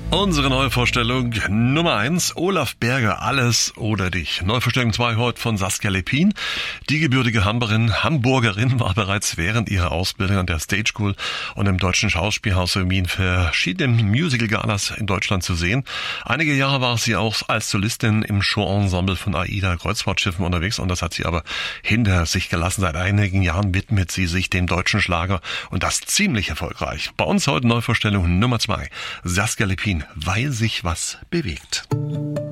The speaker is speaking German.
Unsere Neuvorstellung Nummer 1, Olaf Berger, Alles oder dich. Neuvorstellung 2 heute von Saskia Lepin. Die gebürtige Hamburgerin war bereits während ihrer Ausbildung an der Stage School und im Deutschen Schauspielhaus in Wien verschiedenen Musical-Galas in Deutschland zu sehen. Einige Jahre war sie auch als Solistin im Showensemble von AIDA Kreuzfahrtschiffen unterwegs und das hat sie aber hinter sich gelassen. Seit einigen Jahren widmet sie sich dem deutschen Schlager und das ziemlich erfolgreich. Bei uns heute Neuvorstellung Nummer 2, Saskia Lepin, weil sich was bewegt.